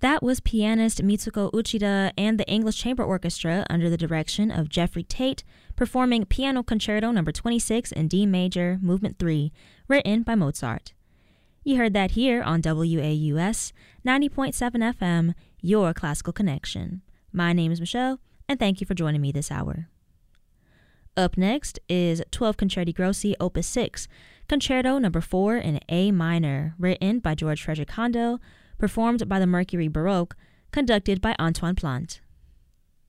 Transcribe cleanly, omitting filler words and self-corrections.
That was pianist Mitsuko Uchida and the English Chamber Orchestra under the direction of Jeffrey Tate performing Piano Concerto No. 26 in D major, Movement 3, written by Mozart. You heard that here on WAUS 90.7 FM, your classical connection. My name is Michelle, and thank you for joining me this hour. Up next is 12 Concerti Grossi Opus 6, Concerto No. 4 in A minor, written by George Frederick Handel, performed by the Mercury Baroque, conducted by Antoine Plant.